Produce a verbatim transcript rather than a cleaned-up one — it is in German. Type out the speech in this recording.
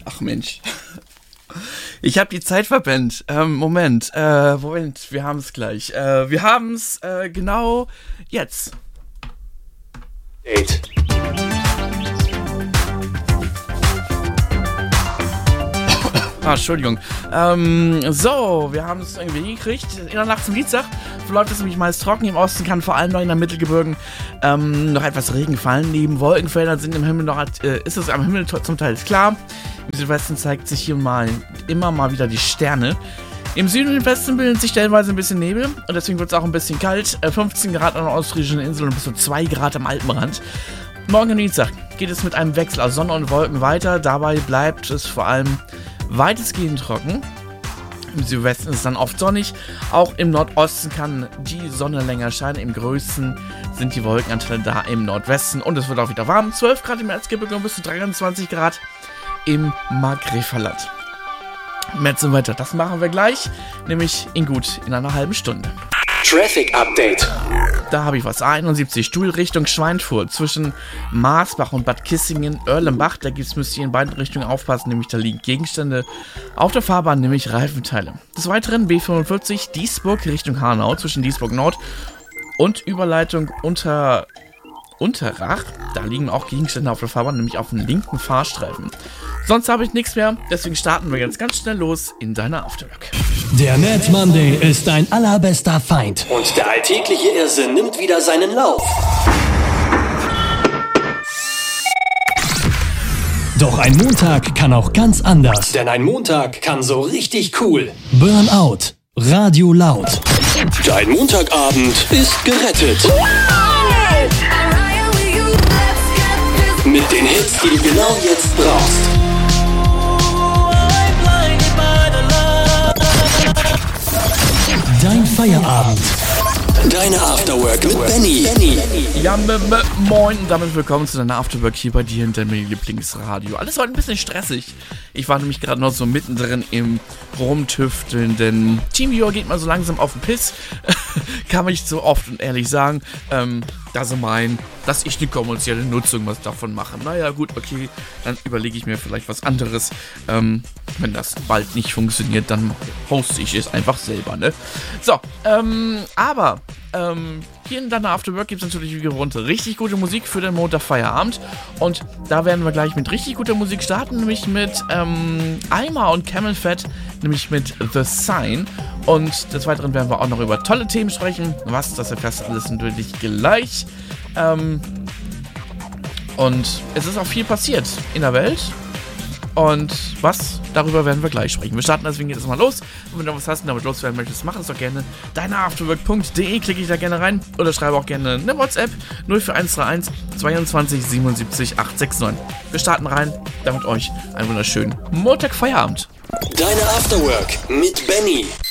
Ach Mensch. Ich habe die Zeit verpennt. Ähm, Moment. Äh, Moment, wir haben es gleich. Äh, wir haben es äh, genau jetzt. Eight. Ah, Entschuldigung. Ähm, so, wir haben es irgendwie hingekriegt. In der Nacht zum Dienstag verläuft es nämlich meist trocken. Im Osten kann vor allem noch in den Mittelgebirgen ähm, noch etwas Regen fallen. Neben Wolkenfeldern sind im Himmel noch, äh, ist es am Himmel zum Teil klar. Im Südwesten zeigt sich hier mal immer mal wieder die Sterne. Im Süden und Westen bilden sich stellenweise ein bisschen Nebel und deswegen wird es auch ein bisschen kalt. Äh, fünfzehn Grad an der ostfriesischen Insel und bis zu zwei Grad am Alpenrand. Morgen am Dienstag geht es mit einem Wechsel aus Sonne und Wolken weiter. Dabei bleibt es vor allem weitestgehend trocken. Im Südwesten ist es dann oft sonnig. Auch im Nordosten kann die Sonne länger scheinen. Im größten sind die Wolkenanteile da im Nordwesten. Und es wird auch wieder warm. zwölf Grad im Erzgebirge und bis zu dreiundzwanzig Grad im Markgräferland. Mehr zum Wetter, das machen wir gleich. Nämlich in gut in einer halben Stunde. Traffic Update. Da habe ich was. A einundsiebzig Stuhl Richtung Schweinfurt zwischen Marsbach und Bad Kissingen, Erlenbach. Da gibt's, müsst ihr in beiden Richtungen aufpassen, nämlich da liegen Gegenstände auf der Fahrbahn, nämlich Reifenteile. Des Weiteren B fünfundvierzig Duisburg Richtung Hanau zwischen Duisburg Nord und Überleitung unter Unterrach. Da liegen auch Gegenstände auf der Fahrbahn, nämlich auf dem linken Fahrstreifen. Sonst habe ich nichts mehr, deswegen starten wir jetzt ganz schnell los in deiner Afterwork. Der Mad Monday ist dein allerbester Feind. Und der alltägliche Irrsinn nimmt wieder seinen Lauf. Doch ein Montag kann auch ganz anders. Denn ein Montag kann so richtig cool. Burnout. Radio laut. Dein Montagabend ist gerettet. Mit den Hits, die du genau jetzt brauchst. Dein Feierabend. Deine Afterwork mit Benny. Benny. Ja, m- m- moin und damit willkommen zu deiner Afterwork hier bei dir in deinem Lieblingsradio. Alles heute ein bisschen stressig. Ich war nämlich gerade noch so mittendrin im Rumtüfteln, denn TeamViewer geht mal so langsam auf den Piss. Kann man nicht so oft und ehrlich sagen. Ähm, da sie meinen, dass ich eine kommerzielle Nutzung was davon mache. Naja, gut, okay, dann überlege ich mir vielleicht was anderes. Ähm, wenn das bald nicht funktioniert, dann hoste ich es einfach selber, ne? So, ähm, aber, ähm, hier in deiner Afterwork gibt es natürlich wie gewohnt richtig gute Musik für den Montag-Feierabend. Und da werden wir gleich mit richtig guter Musik starten, nämlich mit, ähm, Eimer und Camel Fat, nämlich mit The Sign. Und des Weiteren werden wir auch noch über tolle Themen sprechen. Was, das erfährst du alles natürlich gleich. Ähm, und es ist auch viel passiert in der Welt. Und was, darüber werden wir gleich sprechen. Wir starten deswegen jetzt mal los. Und wenn du was hast und damit loswerden möchtest, mach es doch gerne. deine afterwork punkt de, klicke ich da gerne rein. Oder schreibe auch gerne eine WhatsApp null vier eins drei eins zweiundzwanzig siebenundsiebzig acht sechs neun. Wir starten rein, damit euch einen wunderschönen Montag-Feierabend. Deine Afterwork mit Benny.